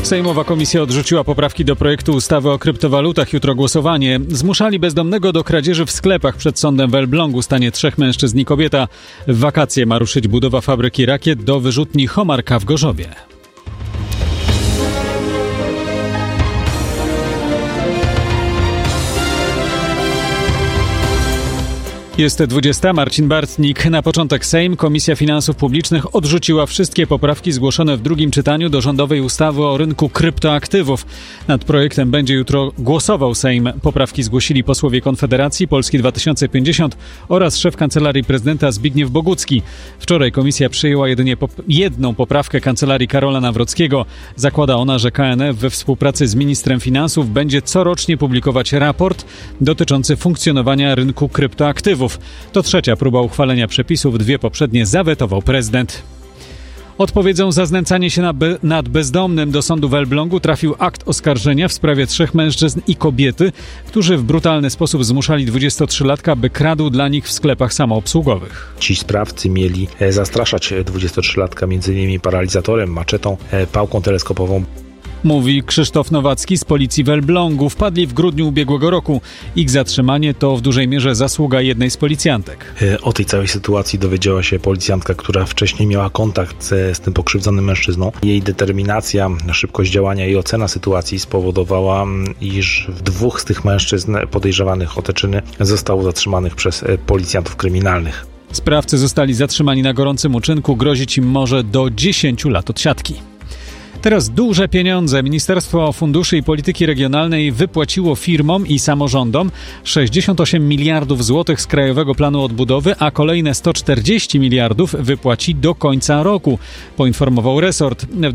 Sejmowa komisja odrzuciła poprawki do projektu ustawy o kryptowalutach. Jutro głosowanie. Zmuszali bezdomnego do kradzieży w sklepach. Przed sądem w Elblągu stanie 3 mężczyzn i kobieta. W wakacje ma ruszyć budowa fabryki rakiet do wyrzutni Homarka w Gorzowie. Jest 20. Marcin Bartnik. Na początek Sejm, Komisja Finansów Publicznych odrzuciła wszystkie poprawki zgłoszone w drugim czytaniu do rządowej ustawy o rynku kryptoaktywów. Nad projektem będzie jutro głosował Sejm. Poprawki zgłosili posłowie Konfederacji, Polski 2050 oraz szef Kancelarii Prezydenta Zbigniew Bogucki. Wczoraj komisja przyjęła jedynie jedną poprawkę Kancelarii Karola Nawrockiego. Zakłada ona, że KNF we współpracy z ministrem finansów będzie corocznie publikować raport dotyczący funkcjonowania rynku kryptoaktywów. To trzecia próba uchwalenia przepisów, 2 poprzednie zawetował prezydent. Odpowiedzią za znęcanie się nad bezdomnym do sądu w Elblągu trafił akt oskarżenia w sprawie 3 mężczyzn i kobiety, którzy w brutalny sposób zmuszali 23-latka, by kradł dla nich w sklepach samoobsługowych. Ci sprawcy mieli zastraszać 23-latka m.in. paralizatorem, maczetą, pałką teleskopową. Mówi Krzysztof Nowacki z policji w Elblągu. Wpadli w grudniu ubiegłego roku. Ich zatrzymanie to w dużej mierze zasługa jednej z policjantek. O tej całej sytuacji dowiedziała się policjantka, która wcześniej miała kontakt z tym pokrzywdzonym mężczyzną. Jej determinacja, szybkość działania i ocena sytuacji spowodowała, iż 2 z tych mężczyzn podejrzewanych o te czyny zostało zatrzymanych przez policjantów kryminalnych. Sprawcy zostali zatrzymani na gorącym uczynku. Grozić im może do 10 lat odsiadki. Teraz duże pieniądze. Ministerstwo Funduszy i Polityki Regionalnej wypłaciło firmom i samorządom 68 miliardów złotych z Krajowego Planu Odbudowy, a kolejne 140 miliardów wypłaci do końca roku, poinformował resort. W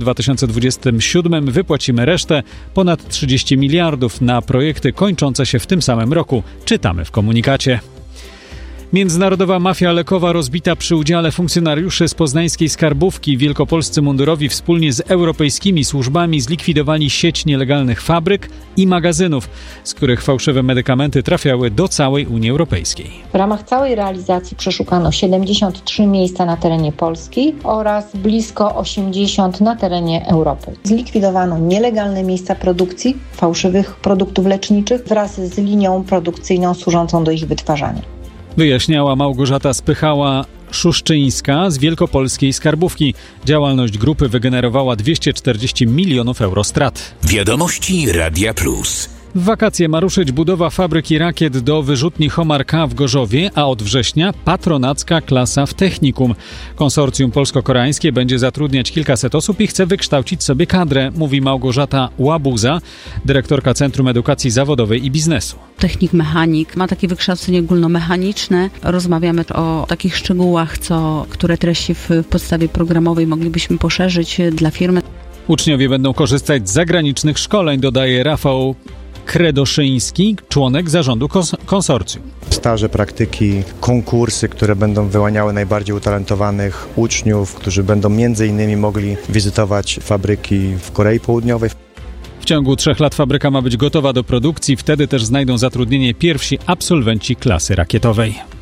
2027 wypłacimy resztę, ponad 30 miliardów na projekty kończące się w tym samym roku, czytamy w komunikacie. Międzynarodowa mafia lekowa rozbita przy udziale funkcjonariuszy z poznańskiej skarbówki. Wielkopolscy mundurowi wspólnie z europejskimi służbami zlikwidowali sieć nielegalnych fabryk i magazynów, z których fałszywe medykamenty trafiały do całej Unii Europejskiej. W ramach całej realizacji przeszukano 73 miejsca na terenie Polski oraz blisko 80 na terenie Europy. Zlikwidowano nielegalne miejsca produkcji fałszywych produktów leczniczych wraz z linią produkcyjną służącą do ich wytwarzania. Wyjaśniała Małgorzata Spychała-Szuszczyńska z Wielkopolskiej Skarbówki. Działalność grupy wygenerowała 240 milionów euro strat. Wiadomości Radia Plus. W wakacje ma ruszyć budowa fabryki rakiet do wyrzutni Homarka w Gorzowie, a od września patronacka klasa w technikum. Konsorcjum polsko-koreańskie będzie zatrudniać kilkaset osób i chce wykształcić sobie kadrę, mówi Małgorzata Łabuza, dyrektorka Centrum Edukacji Zawodowej i Biznesu. Technik mechanik ma takie wykształcenie ogólnomechaniczne. Rozmawiamy o takich szczegółach, które treści w podstawie programowej moglibyśmy poszerzyć dla firmy. Uczniowie będą korzystać z zagranicznych szkoleń, dodaje Rafał Kredoszyński, członek zarządu konsorcjum. Staże, praktyki, konkursy, które będą wyłaniały najbardziej utalentowanych uczniów, którzy będą m.in. mogli wizytować fabryki w Korei Południowej. W ciągu 3 lat fabryka ma być gotowa do produkcji, wtedy też znajdą zatrudnienie pierwsi absolwenci klasy rakietowej.